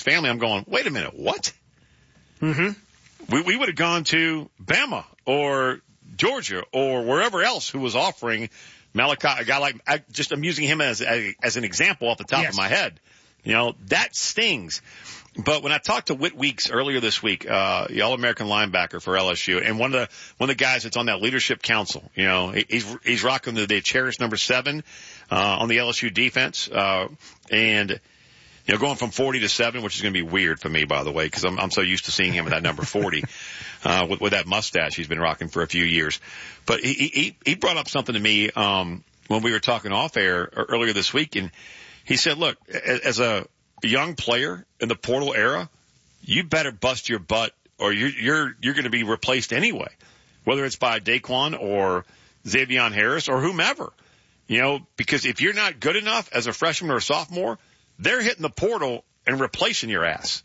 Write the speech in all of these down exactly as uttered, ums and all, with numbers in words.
family, I'm going, wait a minute, what? Mm-hmm. We, we would have gone to Bama or Georgia or wherever else who was offering Malachi, a guy like, I, just I'm using him as, as, as an example off the top yes. of my head. You know, that stings. But when I talked to Whit Weeks earlier this week, uh, the All-American linebacker for L S U, and one of the, one of the guys that's on that leadership council, you know, he's, he's rocking the, the cherished number seven, uh, on the L S U defense, uh, and, you know, going from forty to seven, which is going to be weird for me, by the way, because I'm, I'm so used to seeing him at that number forty, uh, with, with that mustache he's been rocking for a few years. But he, he, he brought up something to me, um, when we were talking off air earlier this week, and he said, look, as a young player in the portal era, you better bust your butt or you're, you're, you're going to be replaced anyway, whether it's by Daquan or Xavier Harris or whomever, you know, because if you're not good enough as a freshman or a sophomore, they're hitting the portal and replacing your ass.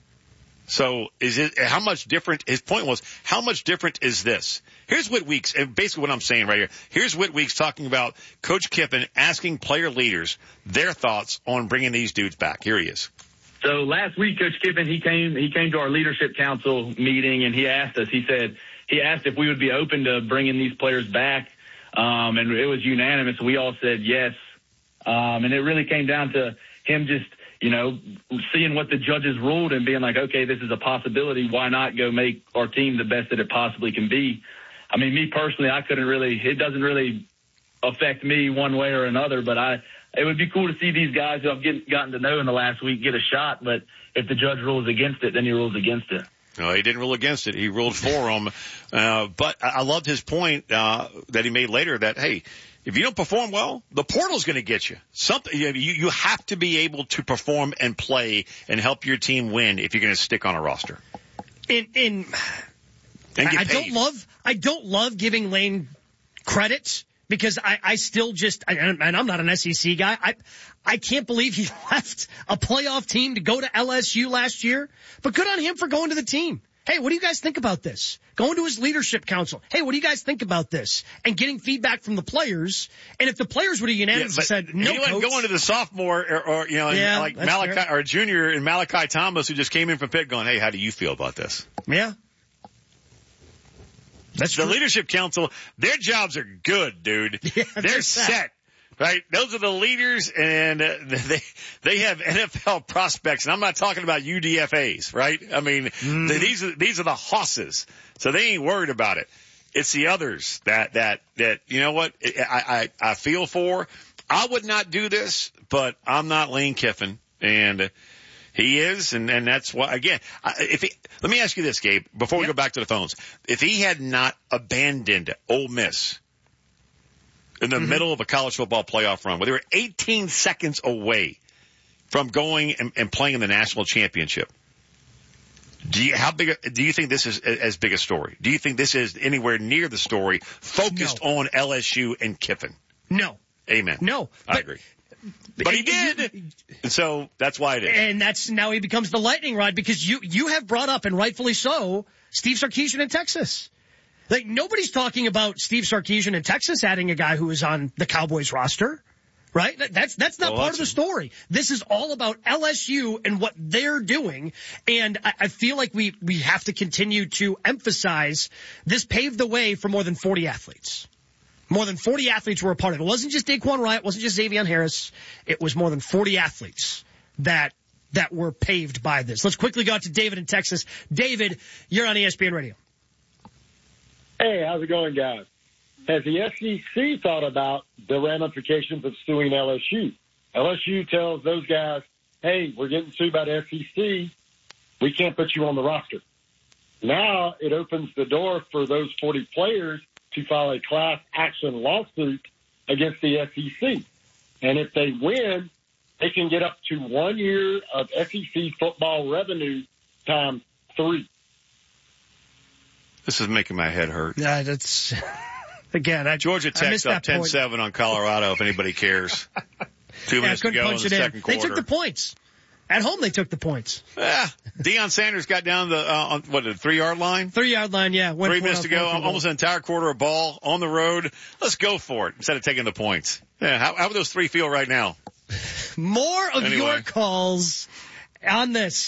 So is it, how much different, his point was, how much different is this? Here's Whit Weeks, and basically what I'm saying right here. Here's Whit Weeks talking about Coach Kiffin asking player leaders their thoughts on bringing these dudes back. Here he is. So last week, Coach Kiffin, he came, he came to our leadership council meeting and he asked us, he said, he asked if we would be open to bringing these players back. Um, and it was unanimous. We all said yes. Um, and it really came down to him just, you know, seeing what the judges ruled and being like, okay, this is a possibility. Why not go make our team the best that it possibly can be? I mean, me personally, I couldn't really, it doesn't really affect me one way or another, but I, it would be cool to see these guys who I've get, gotten to know in the last week get a shot. But if the judge rules against it, then he rules against it. No, he didn't rule against it. He ruled for him. Uh, but I loved his point, uh, that he made later that, hey, if you don't perform well, the portal's going to get you. Something you, you have to be able to perform and play and help your team win if you're going to stick on a roster. In, in, and get I paid. don't love, I don't love giving Lane credit because I, I still just, and I'm not an S E C guy. I, I can't believe he left a playoff team to go to L S U last year, but good on him for going to the team. Hey, what do you guys think about this? Going to his leadership council. Hey, what do you guys think about this? And getting feedback from the players. And if the players would have unanimously yeah, said no, he wasn't coach, going to the sophomore or, or you know, yeah, like Malachi fair. or junior and Malachi Thomas who just came in from Pitt going, hey, how do you feel about this? Yeah. That's the true. Leadership council. Their jobs are good, dude. Yeah, they're, they're set. set. Right? Those are the leaders, and uh, they they have N F L prospects, and I'm not talking about U D F As, right? I mean, mm. the, these are these are the hosses, so they ain't worried about it. It's the others that that that you know what I I, I feel for. I would not do this, but I'm not Lane Kiffin, and he is, and and that's why again. If he, let me ask you this, Gabe, before we yep. go back to the phones, if he had not abandoned Ole Miss in the mm-hmm. middle of a college football playoff run, where they were eighteen seconds away from going and, and playing in the national championship. Do you, how big, a, do you think this is as big a story? Do you think this is anywhere near the story focused no. on L S U and Kiffin? No. Amen. No. I but, agree. But he did. And so that's why it is. And that's, now he becomes the lightning rod because you, you have brought up, and rightfully so, Steve Sarkisian in Texas. Like, nobody's talking about Steve Sarkisian in Texas adding a guy who is on the Cowboys roster, right? That's, that's not well, part that's of the story. This is all about L S U and what they're doing. And I, I feel like we, we have to continue to emphasize this paved the way for more than forty athletes. More than forty athletes were a part of it. It wasn't just Daquan Wright. It wasn't just Xavier Harris. It was more than forty athletes that, that were paved by this. Let's quickly go out to David in Texas. David, you're on E S P N Radio. Hey, how's it going, guys? Has the S E C thought about the ramifications of suing L S U? L S U tells those guys, hey, we're getting sued by the S E C. We can't put you on the roster. Now it opens the door for those forty players to file a class action lawsuit against the S E C. And if they win, they can get up to one year of S E C football revenue times three. This is making my head hurt. Yeah, that's, again, I, Georgia Tech's up ten seven on Colorado, if anybody cares. Two yeah, minutes to go in the second in. quarter. They took the points. At home, they took the points. Yeah. Deion Sanders got down the, uh, on, what, the three-yard line? Three-yard line, yeah. Went Three minutes to go, almost an entire quarter of ball on the road. Let's go for it instead of taking the points. Yeah, how, how do those three feel right now? More of anyway. your calls on this.